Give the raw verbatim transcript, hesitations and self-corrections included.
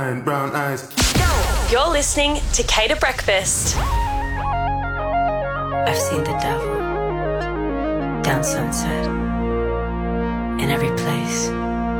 and brown eyes. You're listening to Cater Breakfast. I've seen the devil down Sunset, in every place.